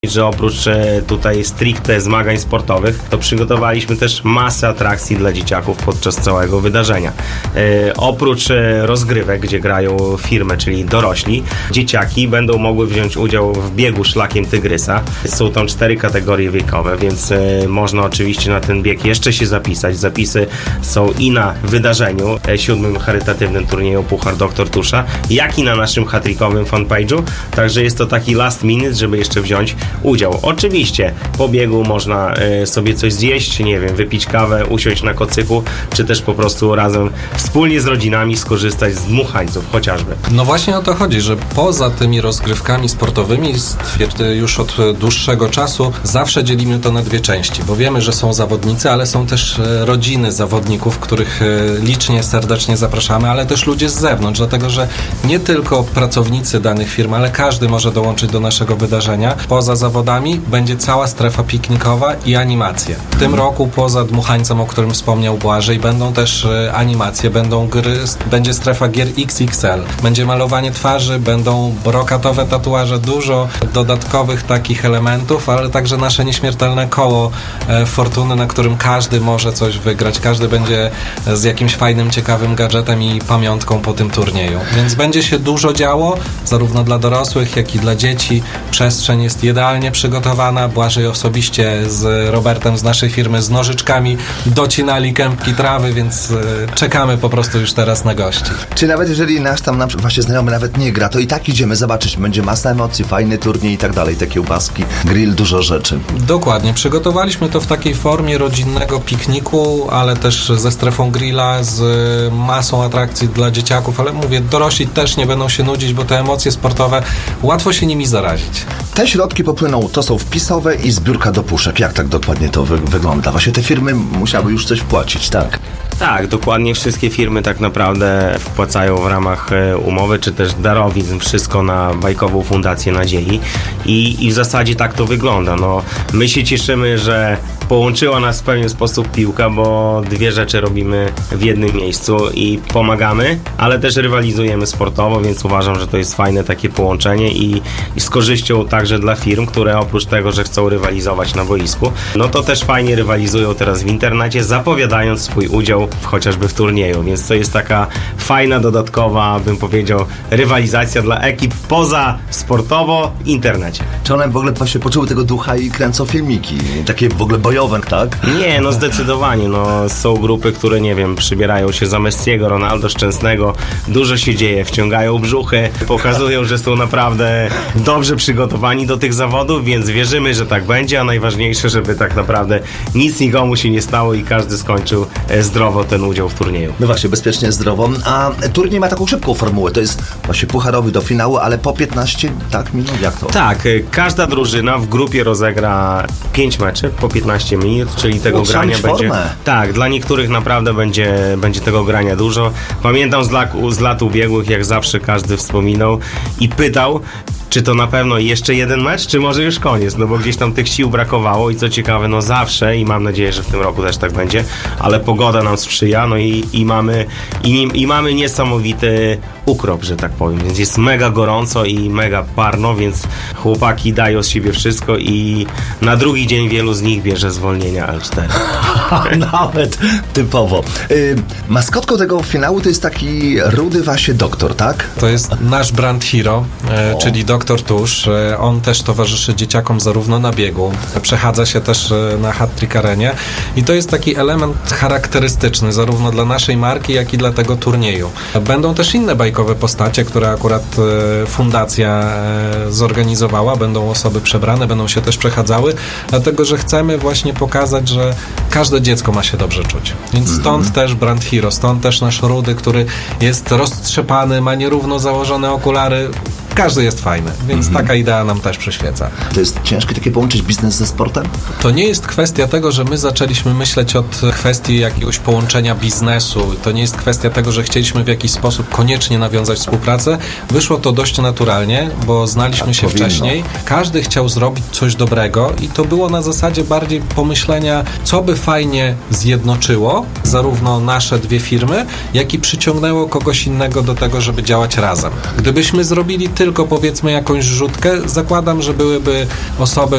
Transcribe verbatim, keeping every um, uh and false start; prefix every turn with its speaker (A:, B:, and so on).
A: że oprócz e, tutaj stricte zmagań sportowych, to przygotowaliśmy też masę atrakcji dla dzieciaków podczas całego wydarzenia. E, oprócz e, rozgrywek, gdzie grają firmy, czyli dorośli, dzieciaki będą mogły wziąć udział w biegu szlakiem Tygrysa. Są tam cztery kategorie wiekowe, więc e, można oczywiście na ten bieg jeszcze się zapisać. Zapisy są i na wydarzeniu, e, siódmym charytatywnym turnieju Puchar Doktor Tusza, jak i na naszym hat-trickowym fanpage'u. Także jest to taki last minute, żeby jeszcze wziąć udział. Oczywiście po biegu można y, sobie coś zjeść, nie wiem, wypić kawę, usiąść na kocyku, czy też po prostu razem wspólnie z rodzinami skorzystać z dmuchańców chociażby.
B: No właśnie o to chodzi, że poza tymi rozgrywkami sportowymi stwierdzę już od dłuższego czasu zawsze dzielimy to na dwie części, bo wiemy, że są zawodnicy, ale są też rodziny zawodników, których licznie, serdecznie zapraszamy, ale też ludzie z zewnątrz, dlatego że nie tylko pracownicy danych firm, ale każdy może dołączyć do naszego wydarzenia. Poza zawodami będzie cała strefa piknikowa i animacje. W tym roku poza dmuchańcem, o którym wspomniał Błażej, będą też y, animacje, będą gry, będzie strefa gier X X L, będzie malowanie twarzy, będą brokatowe tatuaże, dużo dodatkowych takich elementów, ale także nasze nieśmiertelne koło e, fortuny, na którym każdy może coś wygrać, każdy będzie z jakimś fajnym, ciekawym gadżetem i pamiątką po tym turnieju. Więc będzie się dużo działo, zarówno dla dorosłych, jak i dla dzieci. Przestrzeń jest idealnie przygotowana. Błażej osobiście z Robertem z naszej firmy z nożyczkami docinali kępki trawy, więc czekamy po prostu już teraz na gości.
C: Czy nawet jeżeli nasz tam właśnie znajomy nawet nie gra, to i tak idziemy zobaczyć. Będzie masa emocji, fajny turniej i tak dalej. Te kiełbaski, grill, dużo rzeczy.
B: Dokładnie. Przygotowaliśmy to w takiej formie rodzinnego pikniku, ale też ze strefą grilla, z masą atrakcji dla dzieciaków, ale mówię, dorośli też nie będą się nudzić, bo te emocje sportowe łatwo się nimi zarazić.
C: Te środki popłyną, to są wpisowe i zbiórka do puszek. Jak tak dokładnie to wy- wygląda? Właśnie te firmy musiały już coś wpłacić, tak?
A: Tak, dokładnie wszystkie firmy tak naprawdę wpłacają w ramach umowy, czy też darowizn wszystko na Bajkową Fundację Nadziei i, i w zasadzie tak to wygląda. No, my się cieszymy, że połączyła nas w pewien sposób piłka, bo dwie rzeczy robimy w jednym miejscu i pomagamy, ale też rywalizujemy sportowo, więc uważam, że to jest fajne takie połączenie i, i z korzyścią także dla firm, które oprócz tego, że chcą rywalizować na boisku, no to też fajnie rywalizują teraz w internecie, zapowiadając swój udział w, chociażby w turnieju, więc to jest taka fajna, dodatkowa, bym powiedział, rywalizacja dla ekip poza sportowo w internecie.
C: Czy one w ogóle właśnie poczuły tego ducha i kręcą filmiki? Takie w ogóle bojowe, tak?
A: Nie, no zdecydowanie, no są grupy, które, nie wiem, przybierają się za Messiego, Ronaldo Szczęsnego, dużo się dzieje, wciągają brzuchy, pokazują, że są naprawdę dobrze przygotowani do tych zawodów, więc wierzymy, że tak będzie, a najważniejsze, żeby tak naprawdę nic nikomu się nie stało i każdy skończył zdrowo ten udział w turnieju.
C: No właśnie, bezpiecznie, zdrowo. A turniej ma taką szybką formułę, to jest właśnie pucharowy do finału, ale po piętnaście, tak, minut, jak to?
A: Tak, każda drużyna w grupie rozegra pięć meczy po piętnaście minut, czyli tego
C: Utrzymać
A: grania
C: formę.
A: będzie... Tak, dla niektórych naprawdę będzie, będzie tego grania dużo. Pamiętam z lat, z lat ubiegłych, jak zawsze każdy wspominał i pytał, czy to na pewno jeszcze jeden mecz, czy może już koniec, no bo gdzieś tam tych sił brakowało i co ciekawe, no zawsze i mam nadzieję, że w tym roku też tak będzie, ale pogoda nam sprzyja, no i, i mamy i, i mamy niesamowity ukrop, że tak powiem, więc jest mega gorąco i mega parno, więc chłopaki dają z siebie wszystko i na drugi dzień wielu z nich bierze zwolnienia L cztery.
C: Nawet typowo. Y, maskotką tego finału to jest taki rudy właśnie doktor, tak?
B: To jest nasz brand hero, e, czyli Doktor Tusz. E, on też towarzyszy dzieciakom zarówno na biegu, przechadza się też e, na hat-trick arenie i to jest taki element charakterystyczny zarówno dla naszej marki, jak i dla tego turnieju. Będą też inne bajkowe postacie, które akurat e, fundacja e, zorganizowała, będą osoby przebrane, będą się też przechadzały, dlatego, że chcemy właśnie pokazać, że każde dziecko ma się dobrze czuć. Więc stąd mm-hmm. też brand hero, stąd też nasz rudy, który jest roztrzepany, ma nierówno założone okulary. Każdy jest fajny, więc mm-hmm. taka idea nam też przyświeca.
C: To jest ciężkie takie połączyć biznes ze sportem?
B: To nie jest kwestia tego, że my zaczęliśmy myśleć od kwestii jakiegoś połączenia biznesu. To nie jest kwestia tego, że chcieliśmy w jakiś sposób koniecznie nawiązać współpracę. Wyszło to dość naturalnie, bo znaliśmy tak, się powinno. wcześniej. Każdy chciał zrobić coś dobrego i to było na zasadzie bardziej pomyślenia, co by fajnie zjednoczyło zarówno nasze dwie firmy, jak i przyciągnęło kogoś innego do tego, żeby działać razem. Gdybyśmy zrobili tylko powiedzmy jakąś rzutkę, zakładam, że byłyby osoby,